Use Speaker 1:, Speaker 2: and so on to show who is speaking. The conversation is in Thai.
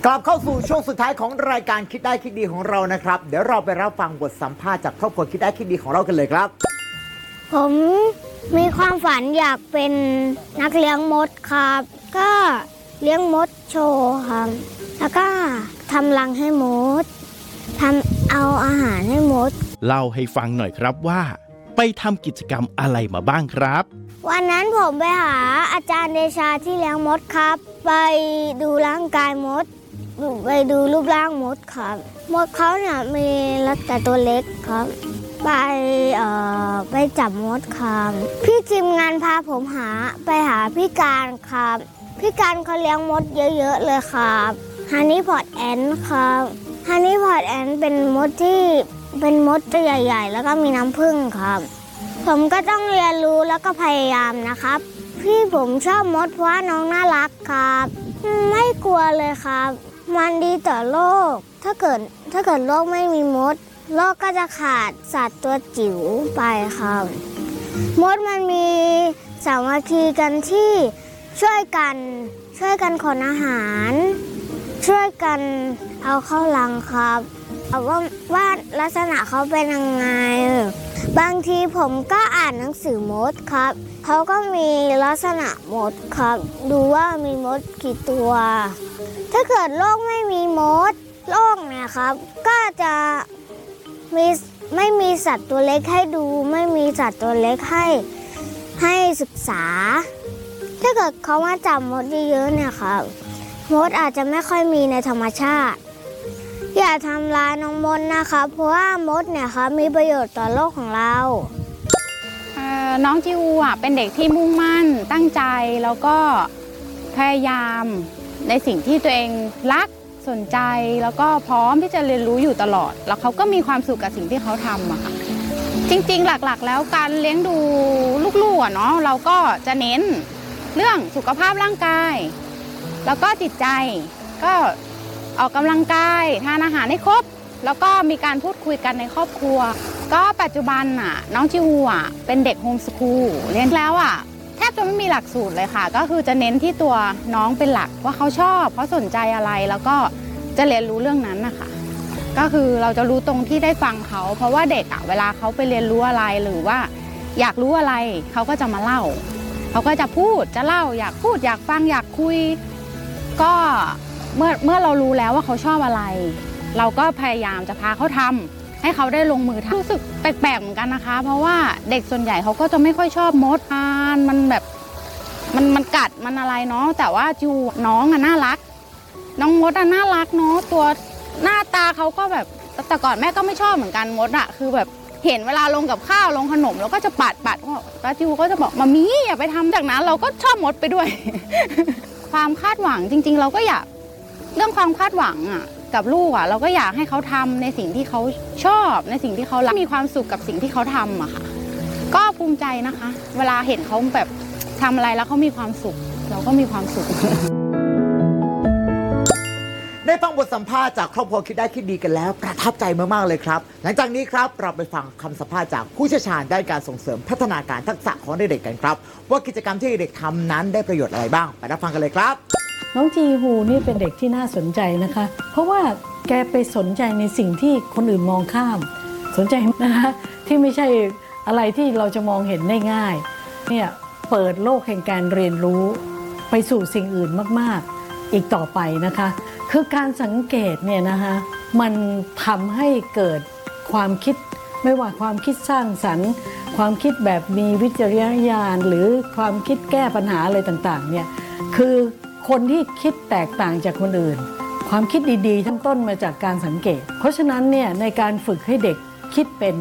Speaker 1: กลับเข้าสู่ช่วงสุดท้ายของรายการคิดได้คิดดีของเรานะครับเดี๋ยวเราไปรับฟังบทสัมภาษณ์จากครอบครัวคิดได้คิดดีของเรากันเลยครับ
Speaker 2: ผมมีความฝันอยากเป็นนักเลี้ยงมดครับก็เลี้ยงมดโชว์ครับแล้วก็ทำรังให้มดทำเอาอาหารให้มด
Speaker 3: เล่าให้ฟังหน่อยครับว่าไปทำกิจกรรมอะไรมาบ้างครับ
Speaker 2: วันนั้นผมไปหาอาจารย์เดชาที่เลี้ยงมดครับไปดูร่างกายมดไปดูรูปร่างมดครับมดเขาเนี่ยมีแต่ตัวเล็กครับไปจับมดครับพี่ทีมงานพาผมไปหาพี่การครับพี่การเขาเลี้ยงมดเยอะๆเลยครับฮันนี่พอตแอนครับฮันนี่พอตแอนเป็นมดที่เป็นมดตัวใหญ่ๆแล้วก็มีน้ำผึ้งครับผมก็ต้องเรียนรู้แล้วก็พยายามนะครับพี่ผมชอบมดเพราะว่าน้องน่ารักครับไม่กลัวเลยครับมันดีต่อโลกถ้าเกิดโลกไม่มีมดโลกก็จะขาดสัตว์ตัวจิ๋วไปครับมดมันมีสามัคคีกันที่ช่วยกันขนอาหารช่วยกันเอาเข้ารังครับว่าลักษณะเขาเป็นยังไงบางทีผมก็อ่านหนังสือมดครับเขาก็มีลักษณะมดครับดูว่ามีมดกี่ตัวถ้าเกิดโลกไม่มีมดโลกเนี่ยครับก็จะไม่มีสัตว์ตัวเล็กให้ดูไม่มีสัตว์ตัวเล็กให้ศึกษาถ้าเกิดเขามาจับมดเยอะๆเนี่ยครับมดอาจจะไม่ค่อยมีในธรรมชาติอย่าทำร้ายน้องมดนะคะเพราะว่ามดเนี่ยครับมีประโยชน์ต่อโลกของเรา
Speaker 4: น้องจิวเป็นเด็กที่มุ่งมั่นตั้งใจแล้วก็พยายามในสิ่งที่ตัวเองรักสนใจแล้วก็พร้อมที่จะเรียนรู้อยู่ตลอดแล้วเขาก็มีความสุขกับสิ่งที่เขาทำอะค่ะจริงๆหลักๆแล้วการเลี้ยงดูลูกๆเนาะเราก็จะเน้นเรื่องสุขภาพร่างกายแล้วก็จิตใจก็ออกกำลังกายทานอาหารให้ครบแล้วก็มีการพูดคุยกันในครอบครัวก็ปัจจุบันน้องจิวเป็นเด็กโฮมสคูลเรียนแล้วแทบจะไม่มีหลักสูตรเลยค่ะก็คือจะเน้นที่ตัวน้องเป็นหลักว่าเขาชอบเขาสนใจอะไรแล้วก็จะเรียนรู้เรื่องนั้นนะคะก็คือเราจะรู้ตรงที่ได้ฟังเขาเพราะว่าเด็กเวลาเขาไปเรียนรู้อะไรหรือว่าอยากรู้อะไรเขาก็จะมาเล่าเขาก็จะพูดจะเล่าอยากพูดอยากฟังอยากคุยก็เมื่อเรารู้แล้วว่าเขาชอบอะไรเราก็พยายามจะพาเขาทำให้เขาได้ลงมือทำรู้สึกแปลกๆเหมือนกันนะคะเพราะว่าเด็กส่วนใหญ่เขาก็จะไม่ค่อยชอบมดมันแบบมันกัดมันอะไรเนาะแต่ว่าจิวน้องน่ารักน้องมดน่ารักเนาะตัวหน้าตาเขาก็แบบแต่ก่อนแม่ก็ไม่ชอบเหมือนกันมดคือแบบเห็นเวลาลงกับข้าวลงขนมแล้วก็จะปัดแล้วจิวก็จะบอกมามีอย่าไปทำจากนั้นเราก็ชอบมดไปด้วย ความคาดหวังจริงๆเราก็อยากเรื่องความคาดหวังกับลูกเราก็อยากให้เขาทำในสิ่งที่เขาชอบในสิ่งที่เขารักมีความสุขกับสิ่งที่เขาทำค่ะก็ภูมิใจนะคะเวลาเห็นเขาแบบทำอะไรแล้วเขามีความสุขเราก็มีความสุข
Speaker 1: ได้ฟังบทสัมภาษณ์จากครอบครัวคิดได้คิดดีกันแล้วประทับใจมากๆเลยครับหลังจากนี้ครับเราไปฟังคำสัมภาษณ์จากผู้เชี่ยวชาญด้านการส่งเสริมพัฒนาการทักษะของเด็กๆกันครับว่ากิจกรรมที่เด็กทำนั้นได้ประโยชน์อะไรบ้างไปรับฟังกันเลยครับ
Speaker 5: น้องจีฮูนี่เป็นเด็กที่น่าสนใจนะคะเพราะว่าแกไปสนใจในสิ่งที่คนอื่นมองข้ามสนใจนะคะที่ไม่ใช่อะไรที่เราจะมองเห็นได้ง่ายเนี่ยเปิดโลกแห่งการเรียนรู้ไปสู่สิ่งอื่นมากๆอีกต่อไปนะคะคือการสังเกตเนี่ยนะคะมันทำให้เกิดความคิดไม่ว่าความคิดสร้างสรรค์ความคิดแบบมีวิจารณญาณหรือความคิดแก้ปัญหาอะไรต่างๆเนี่ยคือคนที่คิดแตกต่างจากคนอื่นความคิดดีๆทั้งต้นมาจากการสังเกตเพราะฉะนั้นเนี่ยในการฝึกให้เด็กคิดเป็น